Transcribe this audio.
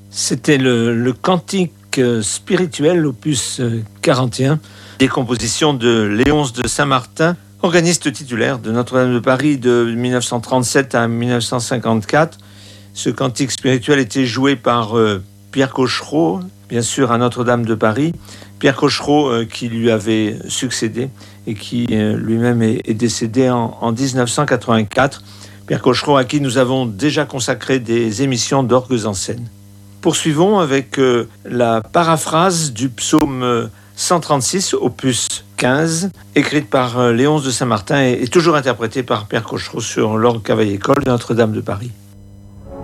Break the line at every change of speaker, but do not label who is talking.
C'était le cantique spirituel, opus 41, des compositions de Léonce de Saint-Martin, organiste titulaire de Notre-Dame de Paris de 1937 à 1954. Ce cantique spirituel était joué par Pierre Cochereau, bien sûr à Notre-Dame de Paris. Pierre Cochereau qui lui avait succédé et qui lui-même est décédé en 1984. Pierre Cochereau à qui nous avons déjà consacré des émissions d'orgues en scène. Poursuivons avec la paraphrase du psaume 136, opus 15, écrite par Léonce de Saint-Martin et toujours interprétée par Pierre Cochereau sur l'orgue Cavaillé-Coll de Notre-Dame de Paris.